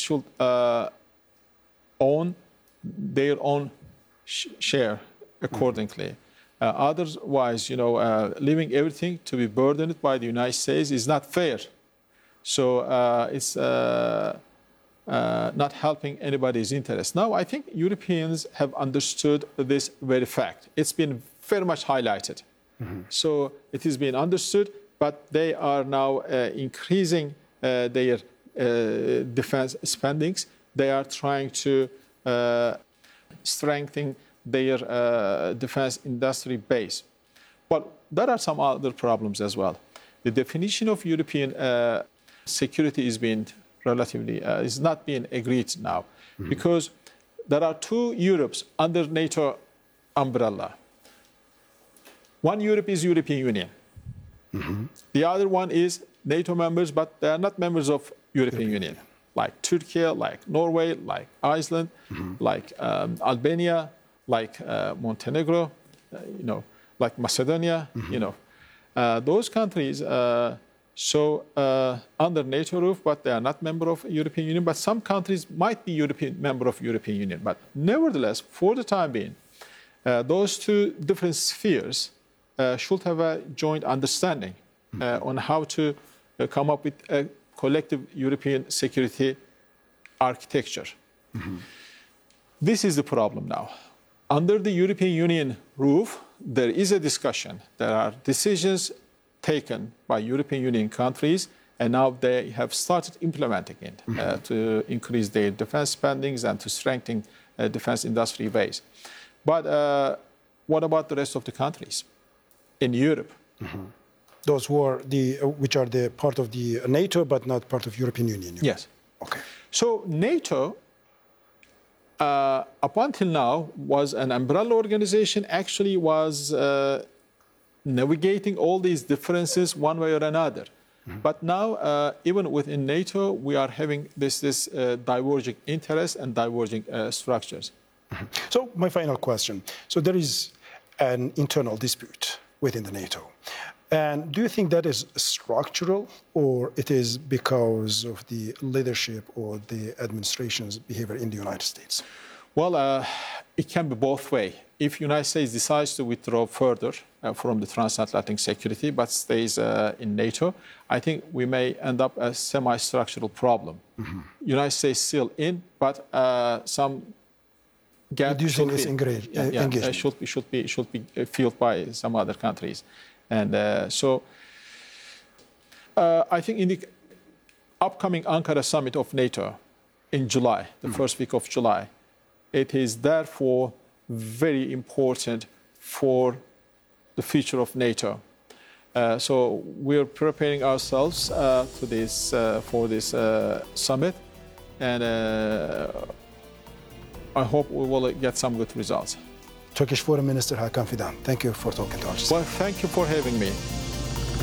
should own their own share accordingly. Otherwise, leaving everything to be burdened by the United States is not fair. So it's not helping anybody's interest. Now, I think Europeans have understood this very fact. It's been very much highlighted. So it has been understood, but they are now increasing their defense spendings. They are trying to strengthen their defense industry base. But there are some other problems as well. The definition of European security is being relatively is not being agreed now, because there are two Europes under NATO umbrella. One Europe is European Union. The other one is NATO members, but they are not members of European Union, like Turkey, like Norway, like Iceland, like Albania, like Montenegro, like Macedonia. Those countries. Under NATO roof, but they are not member of European Union. But some countries might be member of European Union. But nevertheless, for the time being, those two different spheres should have a joint understanding on how to come up with a collective European security architecture. This is the problem now. Under the European Union roof, there is a discussion. There are decisions taken by European Union countries, and now they have started implementing it to increase their defense spendings and to strengthen defense industry base. But what about the rest of the countries in Europe? Those who are which are the part of the NATO, but not part of European Union? Yes. Okay. So NATO, up until now, was an umbrella organization, actually was navigating all these differences one way or another. But now, even within NATO, we are having this diverging interests and diverging structures. So my final question. So there is an internal dispute within the NATO. And do you think that is structural, or it is because of the leadership or the administration's behavior in the United States? Well, it can be both ways. If the United States decides to withdraw further from the transatlantic security but stays in NATO, I think we may end up a semi-structural problem. United States still in, but some gap should be filled by some other countries. And I think in the upcoming Ankara summit of NATO in July, the first week of July, it is therefore very important for the future of NATO. So we're preparing ourselves for this summit, and I hope we will get some good results. Turkish Foreign Minister Hakan Fidan, thank you for talking to us. Well, thank you for having me.